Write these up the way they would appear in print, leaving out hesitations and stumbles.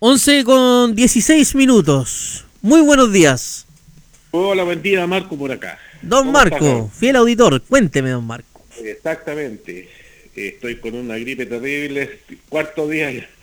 11:16. Muy buenos días. Hola, buen día, Marco, por acá. Don Marco, fiel auditor, cuénteme, don Marco. Exactamente. Estoy con una gripe terrible, cuarto día ya.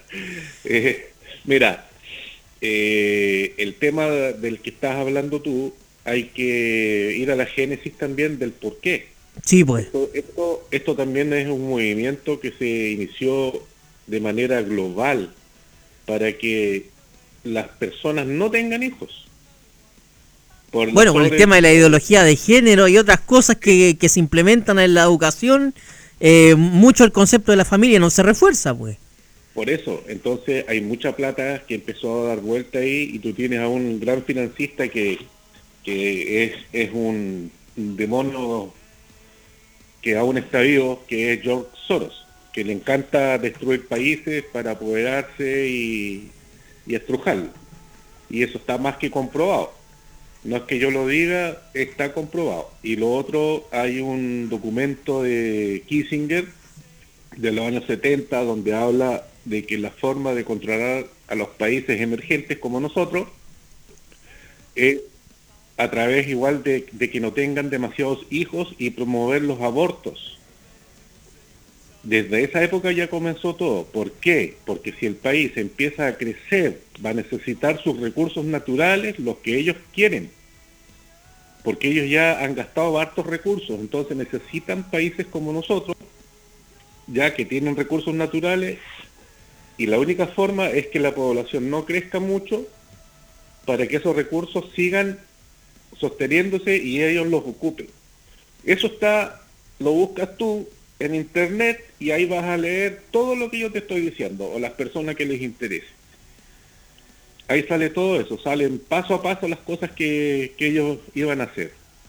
Mira, el tema del que estás hablando tú, hay que ir a la génesis también del por qué. Sí, pues. Esto también es un movimiento que se inició de manera global para que las personas no tengan hijos. Con el tema de la ideología de género y otras cosas que se implementan en la educación, mucho el concepto de la familia no se refuerza, pues. Por eso, entonces hay mucha plata que empezó a dar vuelta ahí y tú tienes a un gran financista que es un demonio que aún está vivo, que es George Soros, que le encanta destruir países para apoderarse y estrujarlo. Y eso está más que comprobado. No es que yo lo diga, está comprobado. Y lo otro, hay un documento de Kissinger de los años 70 donde habla de que la forma de controlar a los países emergentes como nosotros es a través igual de que no tengan demasiados hijos y promover los abortos. Desde esa época ya comenzó todo. ¿Por qué? Porque si el país empieza a crecer, va a necesitar sus recursos naturales, los que ellos quieren. Porque ellos ya han gastado hartos recursos, entonces necesitan países como nosotros, ya que tienen recursos naturales, y la única forma es que la población no crezca mucho para que esos recursos sigan sosteniéndose y ellos los ocupen. Eso lo buscas tú en internet y ahí vas a leer todo lo que yo te estoy diciendo, o las personas que les interese. Ahí sale todo eso, salen paso a paso las cosas que ellos iban a hacer.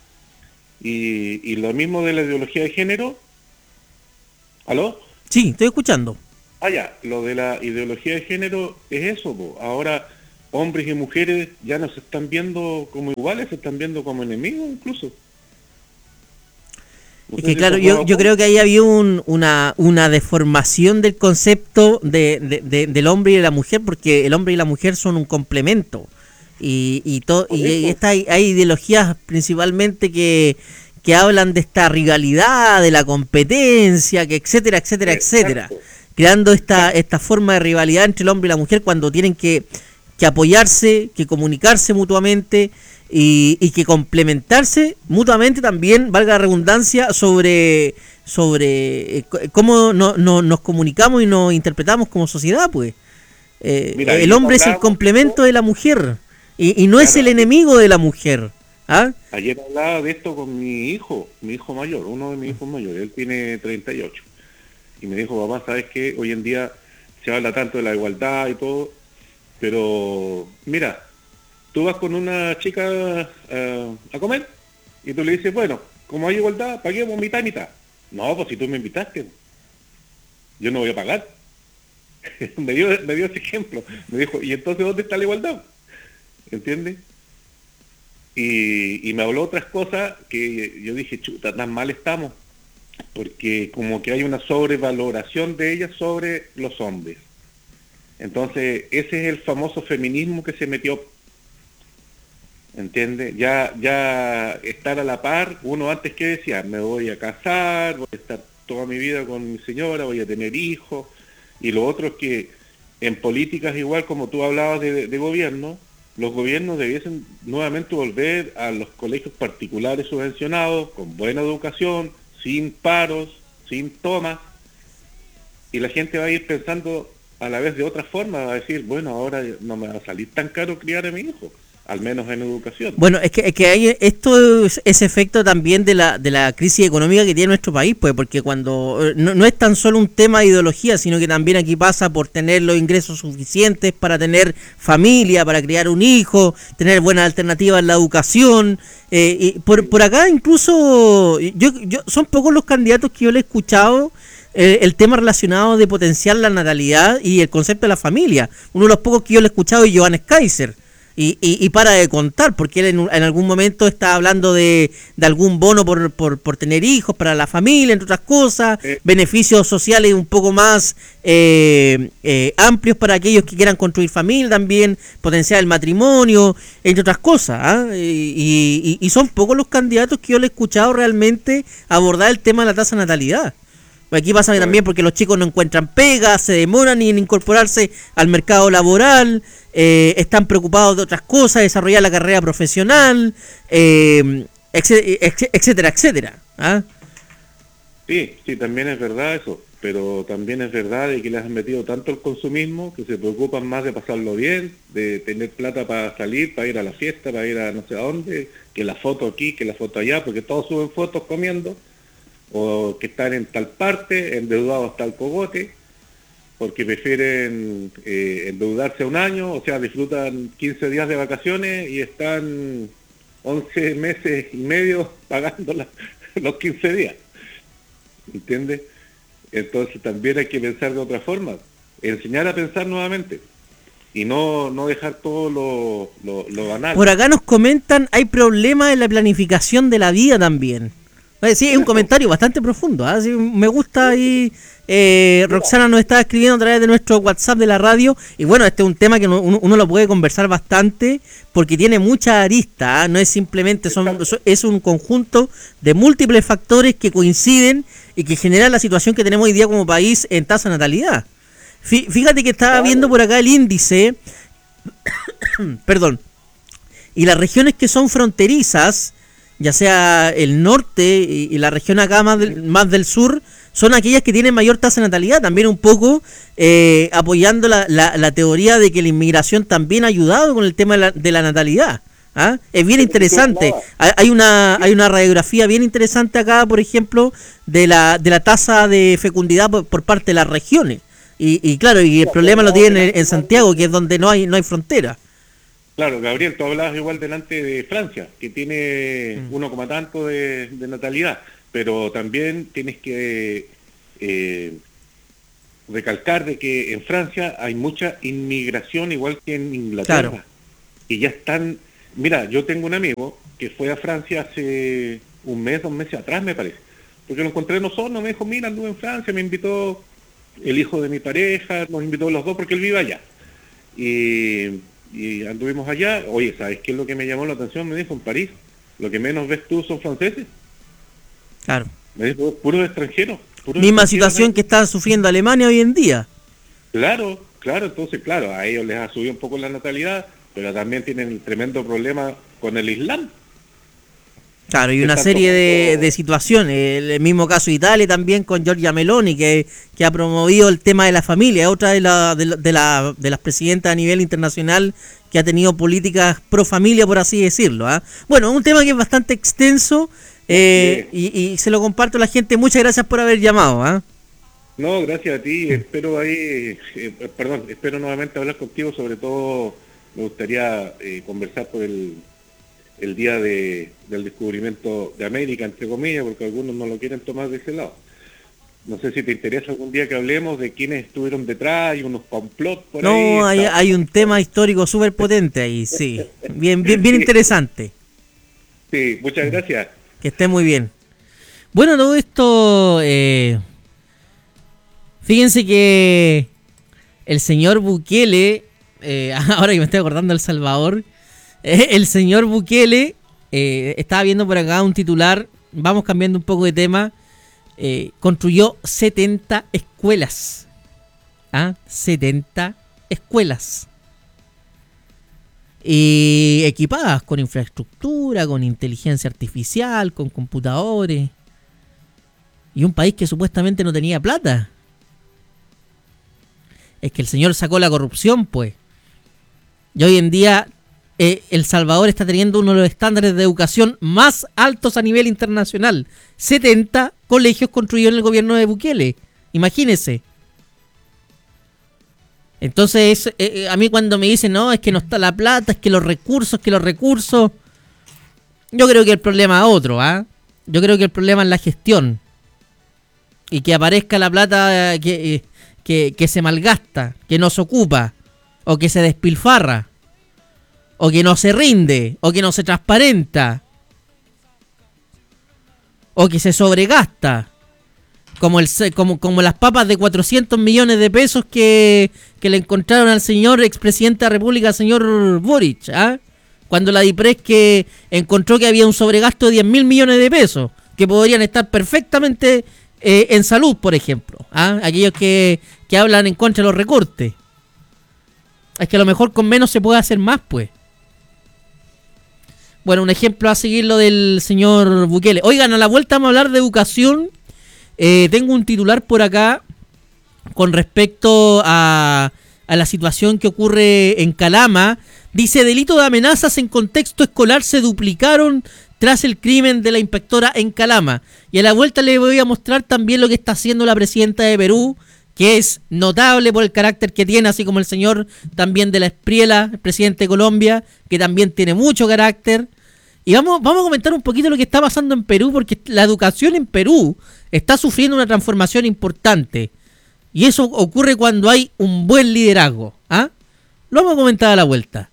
Y lo mismo de la ideología de género. ¿Aló? Sí, estoy escuchando. Ya, lo de la ideología de género es eso, po. Ahora hombres y mujeres ya no se están viendo como iguales, se están viendo como enemigos incluso. Es que claro, yo creo que ahí había una deformación del concepto del hombre y de la mujer, porque el hombre y la mujer son un complemento. Y hay ideologías principalmente que hablan de esta rivalidad, de la competencia, que etcétera, etcétera, etcétera. Creando esta forma de rivalidad entre el hombre y la mujer cuando tienen que apoyarse, que comunicarse mutuamente y que complementarse mutuamente también, valga la redundancia, sobre cómo nos comunicamos y nos interpretamos como sociedad, pues. Mira, el hombre es el complemento de la mujer y no es el enemigo de la mujer. ¿Ah? Ayer hablaba de esto con mi hijo mayor, uno de mis hijos mayores, él tiene 38. Y me dijo, papá, ¿sabes qué? Hoy en día se habla tanto de la igualdad y todo, pero mira, tú vas con una chica a comer y tú le dices, bueno, como hay igualdad, paguemos mitad y mitad. No, pues si tú me invitaste, yo no voy a pagar. me dio ese ejemplo. Me dijo, ¿y entonces dónde está la igualdad? ¿Entiendes? Y me habló otras cosas que yo dije, chuta, tan mal estamos, porque como que hay una sobrevaloración de ellas sobre los hombres. Entonces, ese es el famoso feminismo que se metió. ¿Entiendes? Ya estar a la par, uno antes que decía, me voy a casar, voy a estar toda mi vida con mi señora, voy a tener hijos, y lo otro es que en políticas igual como tú hablabas de gobierno, los gobiernos debiesen nuevamente volver a los colegios particulares subvencionados, con buena educación, sin paros, sin tomas, y la gente va a ir pensando a la vez de otra forma, va a decir, bueno, ahora no me va a salir tan caro criar a mi hijo, al menos en educación. Bueno, es que hay esto es efecto también de la crisis económica que tiene nuestro país, pues, porque cuando no es tan solo un tema de ideología, sino que también aquí pasa por tener los ingresos suficientes para tener familia, para criar un hijo, tener buenas alternativas en la educación. Y por acá incluso yo son pocos los candidatos que yo le he escuchado el tema relacionado de potenciar la natalidad y el concepto de la familia. Uno de los pocos que yo le he escuchado es Johannes Kaiser. Y para de contar, porque él en algún momento está hablando de algún bono por tener hijos para la familia, entre otras cosas, beneficios sociales un poco más amplios para aquellos que quieran construir familia también, potenciar el matrimonio, entre otras cosas. ¿Ah? Y son pocos los candidatos que yo le he escuchado realmente abordar el tema de la tasa de natalidad. Aquí pasa también porque los chicos no encuentran pega, se demoran en incorporarse al mercado laboral, están preocupados de otras cosas, desarrollar la carrera profesional, etcétera, etcétera. ¿Ah? Sí, también es verdad eso, pero también es verdad de que les han metido tanto el consumismo que se preocupan más de pasarlo bien, de tener plata para salir, para ir a la fiesta, para ir a no sé a dónde, que la foto aquí, que la foto allá, porque todos suben fotos comiendo, o que están en tal parte, endeudados hasta el cogote, porque prefieren endeudarse un año, o sea, disfrutan 15 días de vacaciones y están 11 meses y medio pagando los 15 días. ¿Entiendes? Entonces también hay que pensar de otra forma, enseñar a pensar nuevamente y no dejar todo lo banal. Por acá nos comentan, hay problemas en la planificación de la vida también. Sí, es un comentario bastante profundo, ¿eh? Sí, me gusta ahí. Roxana nos está escribiendo a través de nuestro WhatsApp de la radio. Y bueno, este es un tema que uno lo puede conversar bastante porque tiene mucha arista, ¿eh? No es simplemente, es un conjunto de múltiples factores que coinciden y que generan la situación que tenemos hoy día como país en tasa de natalidad. Fíjate que estaba viendo por acá el índice, perdón, y las regiones que son fronterizas, ya sea el norte y la región acá más del sur, son aquellas que tienen mayor tasa de natalidad, también un poco apoyando la teoría de que la inmigración también ha ayudado con el tema de la natalidad. ¿Ah? Es bien interesante. Hay una radiografía bien interesante acá, por ejemplo, de la tasa de fecundidad por parte de las regiones. Y claro, y el problema lo tienen en Santiago, que es donde no hay frontera. Claro, Gabriel, tú hablabas igual delante de Francia, que tiene 1, tanto de natalidad, pero también tienes que recalcar de que en Francia hay mucha inmigración, igual que en Inglaterra. Claro. Y ya están... Mira, yo tengo un amigo que fue a Francia hace 1 mes, 2 meses atrás, me parece, porque lo encontré en Osorno, me dijo, mira, anduve en Francia, me invitó el hijo de mi pareja, nos invitó los dos porque él vive allá. Y anduvimos allá. Oye, ¿sabes qué es lo que me llamó la atención? Me dijo, en París, lo que menos ves tú son franceses. Claro. Me dijo, puros extranjeros. Misma situación que está sufriendo Alemania hoy en día. Claro, entonces, claro, a ellos les ha subido un poco la natalidad, pero también tienen un tremendo problema con el Islam. Claro, y una serie de situaciones. El mismo caso de Italia también con Giorgia Meloni, que ha promovido el tema de la familia, otra de las presidentas a nivel internacional que ha tenido políticas pro familia, por así decirlo. ¿Eh? Bueno, un tema que es bastante extenso y se lo comparto a la gente. Muchas gracias por haber llamado. ¿Eh? No, gracias a ti. Espero espero nuevamente hablar contigo. Sobre todo me gustaría conversar por el día del descubrimiento de América, entre comillas, porque algunos no lo quieren tomar de ese lado. No sé si te interesa algún día que hablemos de quiénes estuvieron detrás, hay unos complots por ahí. No, hay un tema histórico súper potente ahí, sí. Bien interesante. Sí, muchas gracias. Que esté muy bien. Bueno, todo esto, fíjense que el señor Bukele, ahora que me estoy acordando de El Salvador, el señor Bukele, estaba viendo por acá un titular, vamos cambiando un poco de tema, construyó 70 escuelas. 70 escuelas. Y equipadas con infraestructura, con inteligencia artificial, con computadores. Y un país que supuestamente no tenía plata. Es que el señor sacó la corrupción, pues. Y hoy en día El Salvador está teniendo uno de los estándares de educación más altos a nivel internacional. 70 colegios construidos en el gobierno de Bukele. Imagínense. Entonces, a mí cuando me dicen, no, es que no está la plata, es que los recursos, yo creo que el problema es otro, ¿ah? Yo creo que el problema es la gestión. Y que aparezca la plata que se malgasta, que no se ocupa, o que se despilfarra. o que no se rinde, o que no se transparenta, o que se sobregasta, como las papas de 400 millones de pesos que le encontraron al señor expresidente de la República, señor Boric, ¿ah? Cuando la DIPRES que encontró que había un sobregasto de 10.000 millones de pesos, que podrían estar perfectamente en salud, por ejemplo, ¿ah? Aquellos que hablan en contra de los recortes. Es que a lo mejor con menos se puede hacer más, pues. Bueno, un ejemplo a seguir lo del señor Bukele. Oigan, a la vuelta vamos a hablar de educación. Tengo un titular por acá con respecto a la situación que ocurre en Calama. Dice, delito de amenazas en contexto escolar se duplicaron tras el crimen de la inspectora en Calama. Y a la vuelta le voy a mostrar también lo que está haciendo la presidenta de Perú, que es notable por el carácter que tiene, así como el señor también de la Espriela, el presidente de Colombia, que también tiene mucho carácter. Y vamos a comentar un poquito lo que está pasando en Perú, porque la educación en Perú está sufriendo una transformación importante. Y eso ocurre cuando hay un buen liderazgo. ¿Ah? Lo vamos a comentar a la vuelta.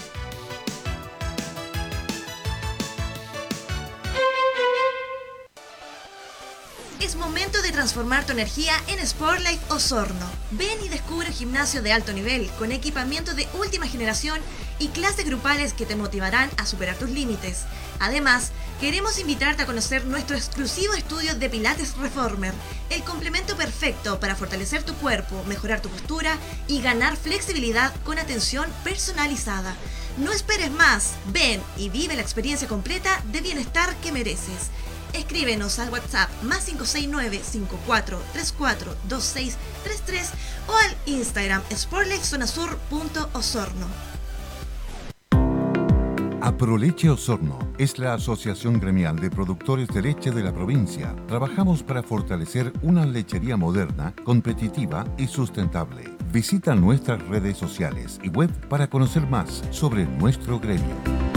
Es momento de transformar tu energía en Sportlife Osorno. Ven y descubre un gimnasio de alto nivel con equipamiento de última generación y clases grupales que te motivarán a superar tus límites. Además, queremos invitarte a conocer nuestro exclusivo estudio de Pilates Reformer, el complemento perfecto para fortalecer tu cuerpo, mejorar tu postura y ganar flexibilidad con atención personalizada. No esperes más, ven y vive la experiencia completa de bienestar que mereces. Escríbenos al WhatsApp +569-5434-2633 o al Instagram sportlifezonasur.osorno. Aproleche Osorno es la asociación gremial de productores de leche de la provincia. Trabajamos para fortalecer una lechería moderna, competitiva y sustentable. Visita nuestras redes sociales y web para conocer más sobre nuestro gremio.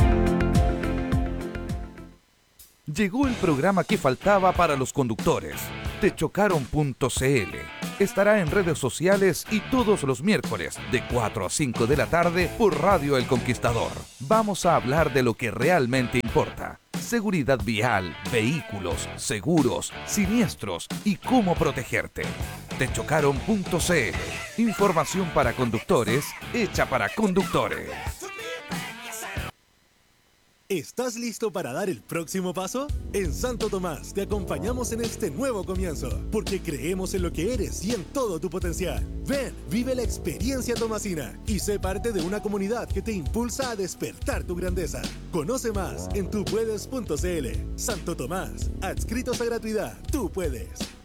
Llegó el programa que faltaba para los conductores. Techocaron.cl. Estará en redes sociales y todos los miércoles de 4 a 5 de la tarde por Radio El Conquistador. Vamos a hablar de lo que realmente importa. Seguridad vial, vehículos, seguros, siniestros y cómo protegerte. Techocaron.cl. Información para conductores, hecha para conductores. ¿Estás listo para dar el próximo paso? En Santo Tomás te acompañamos en este nuevo comienzo, porque creemos en lo que eres y en todo tu potencial. Ven, vive la experiencia tomasina y sé parte de una comunidad que te impulsa a despertar tu grandeza. Conoce más en tupuedes.cl. Santo Tomás, adscritos a gratuidad, tú puedes.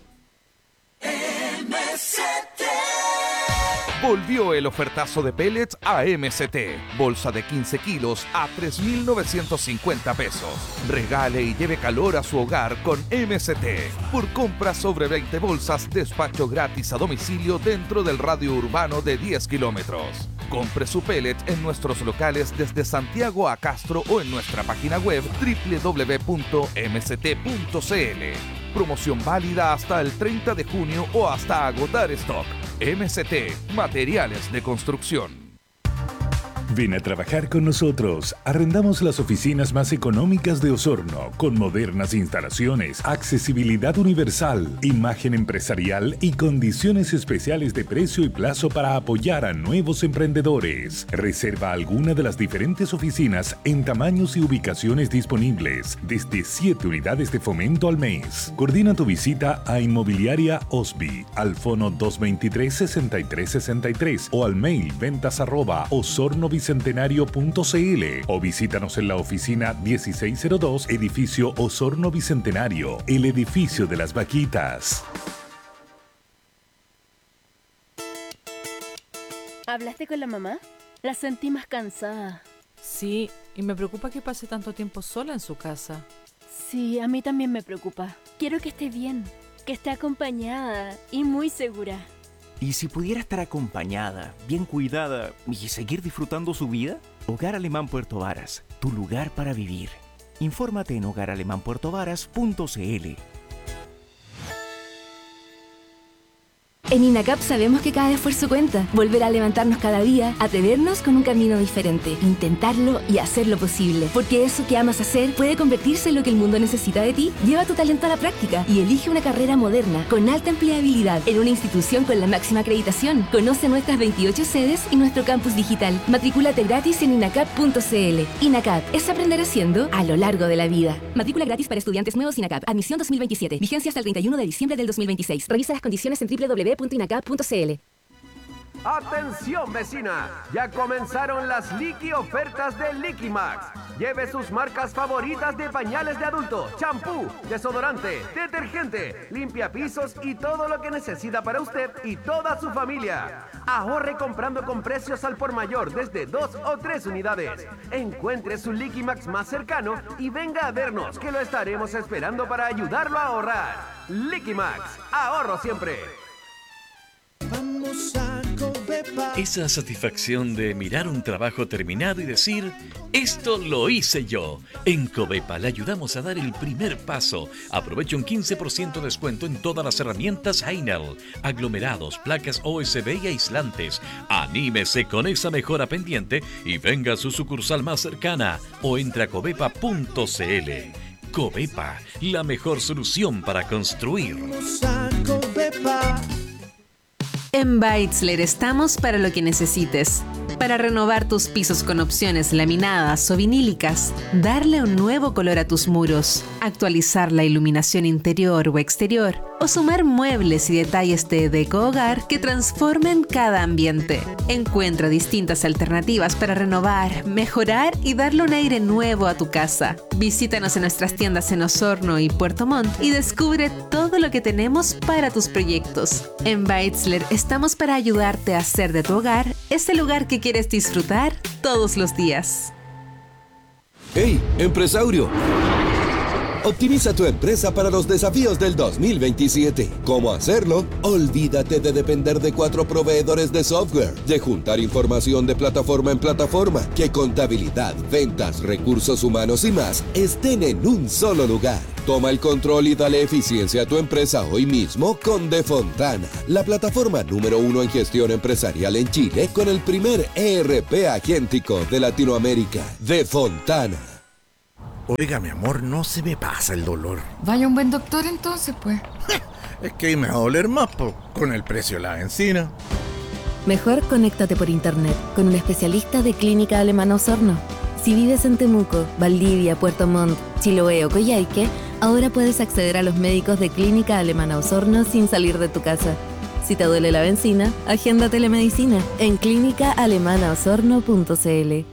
MCT. Volvió el ofertazo de pellets a MCT. Bolsa de 15 kilos a 3.950 pesos. Regale y lleve calor a su hogar con MCT. Por compra sobre 20 bolsas, despacho gratis a domicilio dentro del radio urbano de 10 kilómetros. Compre su pellet en nuestros locales desde Santiago a Castro o en nuestra página web www.mct.cl. Promoción válida hasta el 30 de junio o hasta agotar stock. MCT, materiales de construcción. Ven a trabajar con nosotros. Arrendamos las oficinas más económicas de Osorno, con modernas instalaciones, accesibilidad universal, imagen empresarial y condiciones especiales de precio y plazo para apoyar a nuevos emprendedores. Reserva alguna de las diferentes oficinas en tamaños y ubicaciones disponibles, desde 7 unidades de fomento al mes. Coordina tu visita a Inmobiliaria Osby, al fono 223-6363 o al mail ventas@osornobicentenario.cl o visítanos en la oficina 1602, edificio Osorno Bicentenario, el edificio de las vaquitas. ¿Hablaste con la mamá? La sentí más cansada. Sí, y me preocupa que pase tanto tiempo sola en su casa. Sí, a mí también me preocupa. Quiero que esté bien, que esté acompañada y muy segura. ¿Y si pudiera estar acompañada, bien cuidada y seguir disfrutando su vida? Hogar Alemán Puerto Varas, tu lugar para vivir. Infórmate en hogaralemánpuertovaras.cl. En INACAP sabemos que cada esfuerzo cuenta. Volver a levantarnos cada día, atrevernos con un camino diferente, intentarlo y hacerlo posible. Porque eso que amas hacer puede convertirse en lo que el mundo necesita de ti. Lleva tu talento a la práctica y elige una carrera moderna, con alta empleabilidad, en una institución con la máxima acreditación. Conoce nuestras 28 sedes y nuestro campus digital. Matricúlate gratis en inacap.cl. INACAP es aprender haciendo a lo largo de la vida. Matrícula gratis para estudiantes nuevos INACAP. Admisión 2027. Vigencia hasta el 31 de diciembre del 2026. Revisa las condiciones en www.inacap.cl. ¡Atención, vecina! Ya comenzaron las Liqui ofertas de Liqui Max. Lleve sus marcas favoritas de pañales de adulto, champú, desodorante, detergente, limpiapisos y todo lo que necesita para usted y toda su familia. Ahorre comprando con precios al por mayor desde 2 o 3 unidades. Encuentre su Liqui Max más cercano y venga a vernos, que lo estaremos esperando para ayudarlo a ahorrar. Liqui Max, ahorro siempre. Vamos a Covepa. Esa satisfacción de mirar un trabajo terminado y decir, esto lo hice yo. En Covepa le ayudamos a dar el primer paso. Aproveche un 15% de descuento en todas las herramientas Heinel, aglomerados, placas OSB y aislantes. Anímese con esa mejora pendiente y venga a su sucursal más cercana o entre a covepa.cl. Covepa, la mejor solución para construir. Vamos a Covepa. En Beitzler estamos para lo que necesites. Para renovar tus pisos con opciones laminadas o vinílicas, darle un nuevo color a tus muros, actualizar la iluminación interior o exterior, o sumar muebles y detalles de deco-hogar que transformen cada ambiente. Encuentra distintas alternativas para renovar, mejorar y darle un aire nuevo a tu casa. Visítanos en nuestras tiendas en Osorno y Puerto Montt y descubre todo lo que tenemos para tus proyectos. En Beitzler estamos para ayudarte a hacer de tu hogar ese lugar que quieres disfrutar todos los días. ¡Hey, empresario! Optimiza tu empresa para los desafíos del 2027. ¿Cómo hacerlo? Olvídate de depender de 4 proveedores de software, de juntar información de plataforma en plataforma, que contabilidad, ventas, recursos humanos y más estén en un solo lugar. Toma el control y dale eficiencia a tu empresa hoy mismo con Defontana, la plataforma número 1 en gestión empresarial en Chile, con el primer ERP agéntico de Latinoamérica. Defontana. Oiga, mi amor, no se me pasa el dolor. Vaya un buen doctor entonces, pues. Es que ahí me va a doler más, con el precio de la benzina. Mejor conéctate por internet con un especialista de Clínica Alemana Osorno. Si vives en Temuco, Valdivia, Puerto Montt, Chiloé o Coyhaique, ahora puedes acceder a los médicos de Clínica Alemana Osorno sin salir de tu casa. Si te duele la benzina, agenda telemedicina en clínicaalemanaosorno.cl.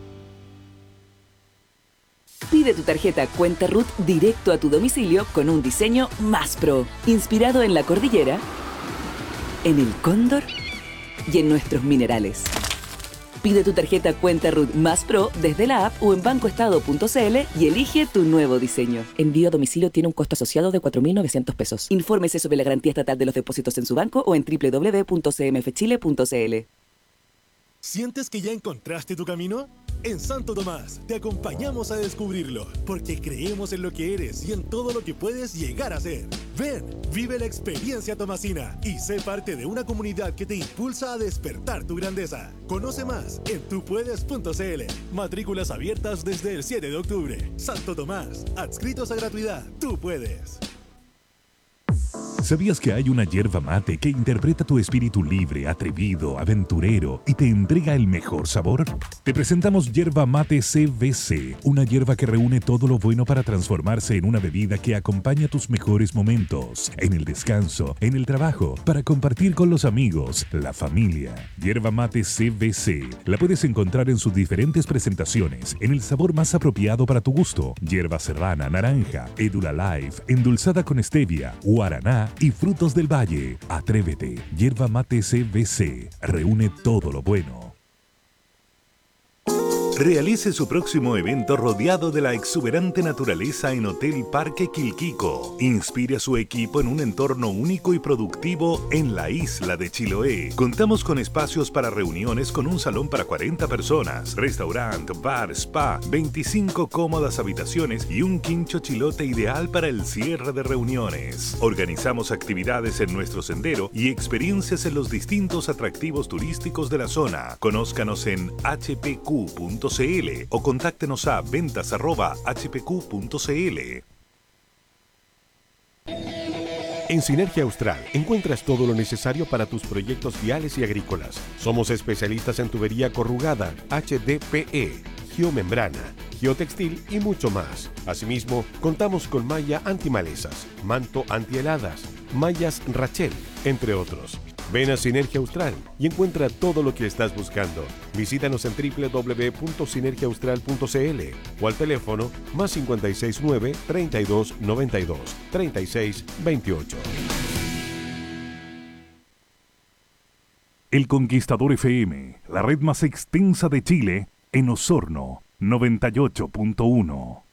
Pide tu tarjeta Cuenta RUT directo a tu domicilio con un diseño más pro, inspirado en la cordillera, en el cóndor y en nuestros minerales. Pide tu tarjeta Cuenta RUT más pro desde la app o en bancoestado.cl y elige tu nuevo diseño. Envío a domicilio tiene un costo asociado de 4.900 pesos. Infórmese sobre la garantía estatal de los depósitos en su banco o en www.cmfchile.cl. ¿Sientes que ya encontraste tu camino? En Santo Tomás te acompañamos a descubrirlo, porque creemos en lo que eres y en todo lo que puedes llegar a ser. Ven, vive la experiencia tomasina y sé parte de una comunidad que te impulsa a despertar tu grandeza. Conoce más en tupuedes.cl. Matrículas abiertas desde el 7 de octubre. Santo Tomás, adscritos a gratuidad. Tú puedes. ¿Sabías que hay una yerba mate que interpreta tu espíritu libre, atrevido, aventurero y te entrega el mejor sabor? Te presentamos Yerba Mate CBC, una yerba que reúne todo lo bueno para transformarse en una bebida que acompaña tus mejores momentos, en el descanso, en el trabajo, para compartir con los amigos, la familia. Yerba Mate CBC la puedes encontrar en sus diferentes presentaciones, en el sabor más apropiado para tu gusto: yerba serrana, naranja, Edula Life, endulzada con stevia, guaraná y frutos del valle. Atrévete. Yerba Mate CBC reúne todo lo bueno. Realice su próximo evento rodeado de la exuberante naturaleza en Hotel Parque Quilquico. Inspire a su equipo en un entorno único y productivo en la isla de Chiloé. Contamos con espacios para reuniones con un salón para 40 personas, restaurante, bar, spa, 25 cómodas habitaciones y un quincho chilote ideal para el cierre de reuniones. Organizamos actividades en nuestro sendero y experiencias en los distintos atractivos turísticos de la zona. Conózcanos en hpq.cl o contáctenos a ventas@hpq.cl. En Sinergia Austral encuentras todo lo necesario para tus proyectos viales y agrícolas. Somos especialistas en tubería corrugada, HDPE, geomembrana, geotextil y mucho más. Asimismo, contamos con malla antimalezas, manto antiheladas, mallas Rachel, entre otros. Ven a Sinergia Austral y encuentra todo lo que estás buscando. Visítanos en www.sinergiaaustral.cl o al teléfono +569 32 92 36 28. El Conquistador FM, la red más extensa de Chile, en Osorno, 98.1.